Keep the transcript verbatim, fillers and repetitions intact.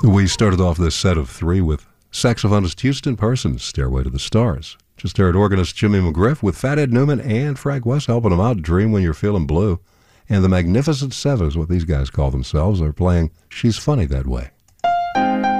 We started off this set of three with saxophonist Houston Parsons' Stairway to the Stars. Just heard organist Jimmy McGriff with Fathead Newman and Frank West helping them out. Dream When You're Feeling Blue. And the Magnificent Seven is what these guys call themselves. They're playing She's Funny That Way.